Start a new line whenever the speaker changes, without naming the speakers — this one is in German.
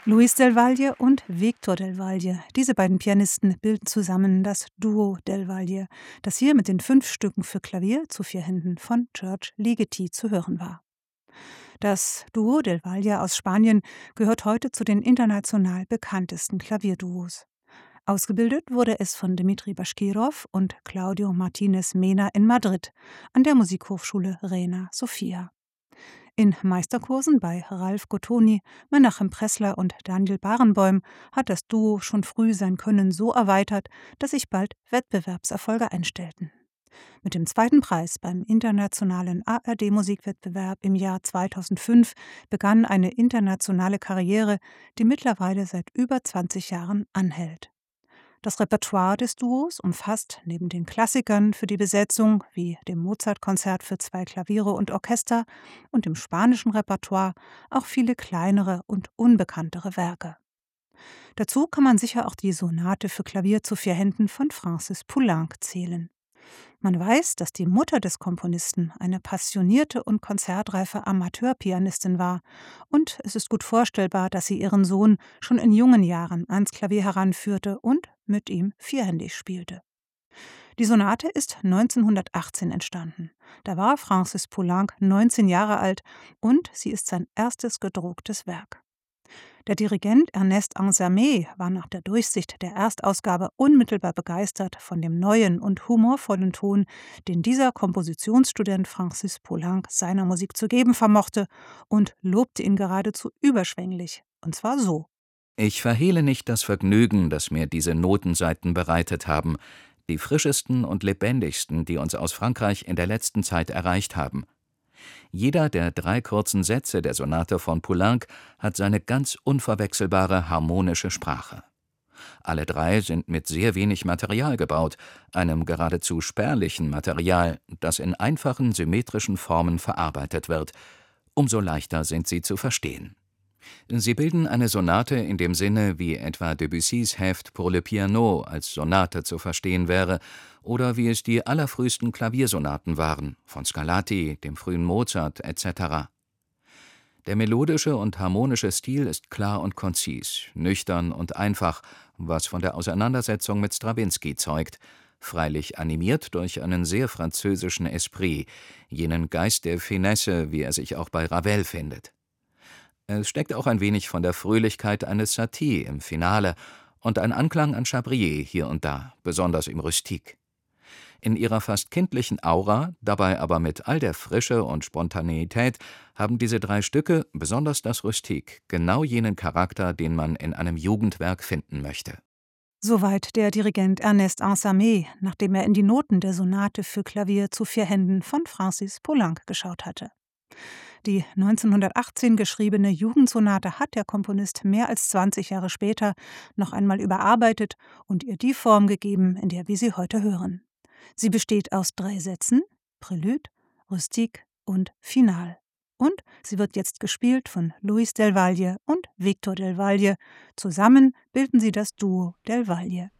Luis del Valle und Victor del Valle. Diese beiden Pianisten bilden zusammen das Duo del Valle, das hier mit den 5 Stücken für Klavier zu 4 Händen von George Ligeti zu hören war. Das Duo del Valle aus Spanien gehört heute zu den international bekanntesten Klavierduos. Ausgebildet wurde es von Dmitri Bashkirov und Claudio Martínez Mena in Madrid an der Musikhochschule Reina Sofia. In Meisterkursen bei Ralf Gottoni, Menachem Pressler und Daniel Barenboim hat das Duo schon früh sein Können so erweitert, dass sich bald Wettbewerbserfolge einstellten. Mit dem 2. Preis beim internationalen ARD-Musikwettbewerb im Jahr 2005 begann eine internationale Karriere, die mittlerweile seit über 20 Jahren anhält. Das Repertoire des Duos umfasst neben den Klassikern für die Besetzung wie dem Mozart-Konzert für 2 Klaviere und Orchester und dem spanischen Repertoire auch viele kleinere und unbekanntere Werke. Dazu kann man sicher auch die Sonate für Klavier zu 4 Händen von Francis Poulenc zählen. Man weiß, dass die Mutter des Komponisten eine passionierte und konzertreife Amateurpianistin war, und es ist gut vorstellbar, dass sie ihren Sohn schon in jungen Jahren ans Klavier heranführte und mit ihm vierhändig spielte. Die Sonate ist 1918 entstanden. Da war Francis Poulenc 19 Jahre alt und sie ist sein erstes gedrucktes Werk. Der Dirigent Ernest Ansermet war nach der Durchsicht der Erstausgabe unmittelbar begeistert von dem neuen und humorvollen Ton, den dieser Kompositionsstudent Francis Poulenc seiner Musik zu geben vermochte, und lobte ihn geradezu überschwänglich, und zwar so:
Ich verhehle nicht das Vergnügen, das mir diese Notenseiten bereitet haben, die frischesten und lebendigsten, die uns aus Frankreich in der letzten Zeit erreicht haben. Jeder der 3 kurzen Sätze der Sonate von Poulenc hat seine ganz unverwechselbare harmonische Sprache. Alle 3 sind mit sehr wenig Material gebaut, einem geradezu spärlichen Material, das in einfachen symmetrischen Formen verarbeitet wird. Umso leichter sind sie zu verstehen. Sie bilden eine Sonate in dem Sinne, wie etwa Debussys Heft pour le piano als Sonate zu verstehen wäre, oder wie es die allerfrühesten Klaviersonaten waren, von Scarlatti, dem frühen Mozart etc. Der melodische und harmonische Stil ist klar und konzis, nüchtern und einfach, was von der Auseinandersetzung mit Strawinsky zeugt, freilich animiert durch einen sehr französischen Esprit, jenen Geist der Finesse, wie er sich auch bei Ravel findet. Es steckt auch ein wenig von der Fröhlichkeit eines Satie im Finale und ein Anklang an Chabrier hier und da, besonders im Rustique. In ihrer fast kindlichen Aura, dabei aber mit all der Frische und Spontaneität, haben diese 3 Stücke, besonders das Rustique, genau jenen Charakter, den man in einem Jugendwerk finden möchte.
Soweit der Dirigent Ernest Ansermet, nachdem er in die Noten der Sonate für Klavier zu 4 Händen von Francis Poulenc geschaut hatte. Die 1918 geschriebene Jugendsonate hat der Komponist mehr als 20 Jahre später noch einmal überarbeitet und ihr die Form gegeben, in der wir sie heute hören. Sie besteht aus 3 Sätzen: Prälude, Rustique und Finale. Und sie wird jetzt gespielt von Luis del Valle und Victor del Valle. Zusammen bilden sie das Duo del Valle.